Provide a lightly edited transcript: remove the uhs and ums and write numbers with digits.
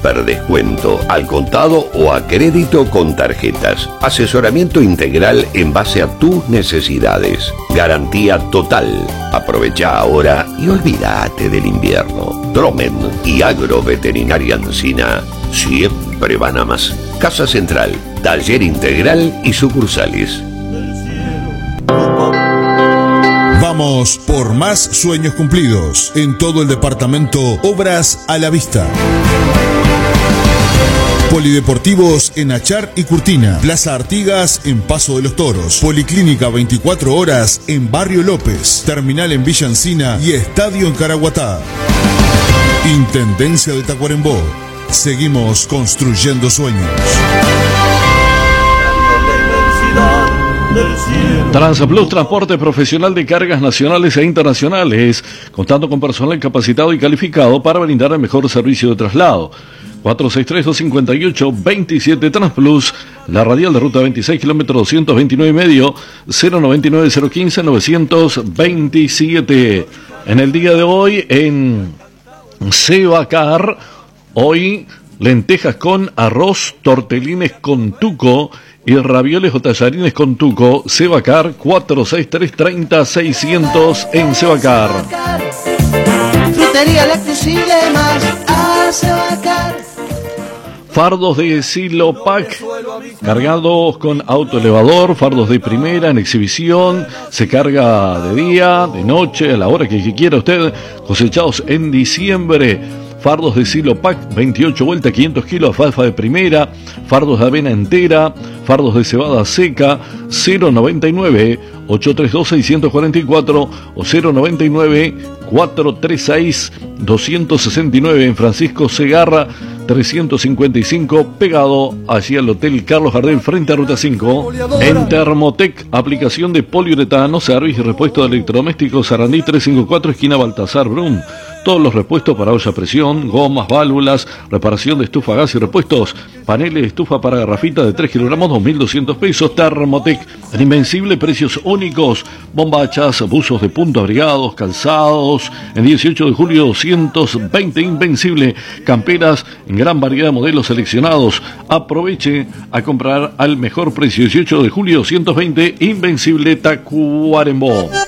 súper descuento, al contado o a crédito con tarjetas. Asesoramiento integral en base a tus necesidades. Garantía total. Aprovecha ahora y olvídate del invierno. Dromen y Agroveterinaria Encina siempre van a más. Casa Central, taller integral y sucursales. Vamos por más sueños cumplidos. En todo el departamento, Obras a la Vista. Polideportivos en Achar y Curtina. Plaza Artigas en Paso de los Toros. Policlínica 24 horas en Barrio López. Terminal en Villa Encina y estadio en Caraguatá. Intendencia de Tacuarembó. Seguimos construyendo sueños. Transplus, transporte profesional de cargas nacionales e internacionales, contando con personal capacitado y calificado para brindar el mejor servicio de traslado. 463-258-27 Transplus, la radial de ruta 26, kilómetro 229 y medio, 099-015-927. En el día de hoy, en Sebacar, hoy lentejas con arroz, tortelines con tuco y ravioles o tallarines con tuco. Sebacar 463-30-600 en Sebacar. Frutería, lácteos y demás a Sebacar. Fardos de Silopac, cargados con autoelevador, fardos de primera en exhibición, se carga de día, de noche, a la hora que quiera usted, cosechados en diciembre. Fardos de Silopac, 28 vueltas, 500 kilos, alfalfa de primera, fardos de avena entera, fardos de cebada seca, 099-832-644 o 099-436-269 en Francisco Segarra, 355, pegado allí al Hotel Carlos Gardel frente a Ruta 5. En Thermotec, aplicación de poliuretano, servicio y repuesto de electrodomésticos, Sarandí 354, esquina Baltasar Brum. Todos los repuestos para olla a presión, gomas, válvulas, reparación de estufa a gas y repuestos, paneles de estufa para garrafita de 3 kilogramos, 2.200 pesos. Thermotec, en Invencible, precios únicos, bombachas, buzos de punto abrigados, calzados, en 18 de julio 220 Invencible, camperas en gran variedad de modelos seleccionados. Aproveche a comprar al mejor precio. 18 de julio 220 Invencible, Tacuarembó.